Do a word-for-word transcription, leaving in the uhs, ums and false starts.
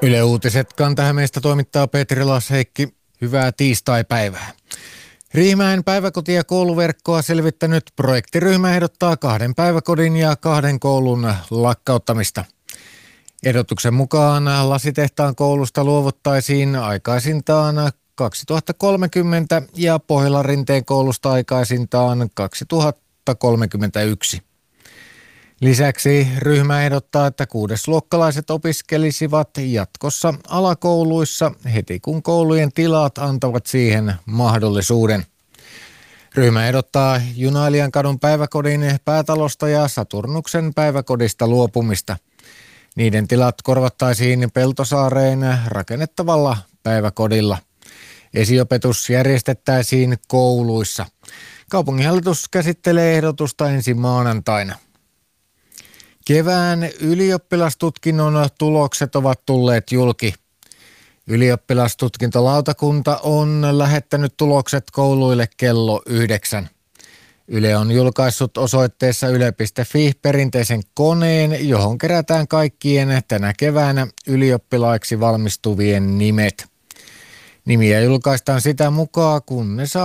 Yle Uutiset Kanta-Hämeestä toimittaa Petri Lasheikki. Hyvää tiistaipäivää. Riihimäen päiväkoti- ja kouluverkkoa selvittänyt projektiryhmä ehdottaa kahden päiväkodin ja kahden koulun lakkauttamista. Ehdotuksen mukaan Lasitehtaan koulusta luovuttaisiin aikaisintaan kaksituhattakolmekymmentä ja Pohjolan-Rinteen koulusta aikaisintaan kaksituhattakolmekymmentäyksi. Lisäksi ryhmä ehdottaa, että kuudesluokkalaiset opiskelisivat jatkossa alakouluissa heti kun koulujen tilat antavat siihen mahdollisuuden. Ryhmä ehdottaa Junailijankadun päiväkodin päätalosta ja Saturnuksen päiväkodista luopumista. Niiden tilat korvattaisiin Peltosaareen rakennettavalla päiväkodilla. Esiopetus järjestettäisiin kouluissa. Kaupunginhallitus käsittelee ehdotusta ensi maanantaina. Kevään ylioppilastutkinnon tulokset ovat tulleet julki. Ylioppilastutkintolautakunta on lähettänyt tulokset kouluille kello yhdeksän. Yle on julkaissut osoitteessa yle piste fi perinteisen koneen, johon kerätään kaikkien tänä keväänä ylioppilaiksi valmistuvien nimet. Nimiä julkaistaan sitä mukaan, kun ne saa